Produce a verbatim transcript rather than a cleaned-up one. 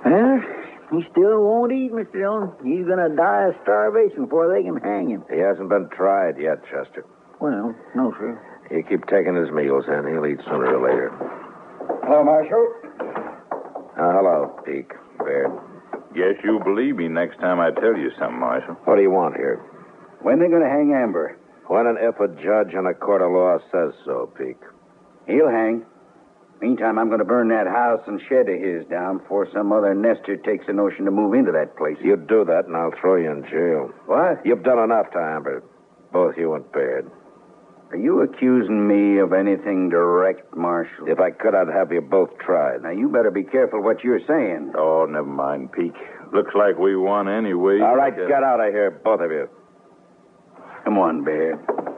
Well, he still won't eat, Mister Jones. He's going to die of starvation before they can hang him. He hasn't been tried yet, Chester. Well, no, sir. You keep taking his meals, and he'll eat sooner or later. Hello, Marshal. Uh, hello, Peek. Baird. Guess you'll believe me next time I tell you something, Marshal. What do you want here? When they going to hang Amber? When and if a judge in a court of law says so, Peek. He'll hang. Meantime, I'm going to burn that house and shed of his down before some other nester takes a notion to move into that place. You do that, and I'll throw you in jail. What? You've done enough to Amber. Both you and Baird. Are you accusing me of anything direct, Marshal? If I could, I'd have you both tried. Now, you better be careful what you're saying. Oh, never mind, Peek. Looks like we won anyway. All right, Uh, get out of here, both of you. Come on, Baird.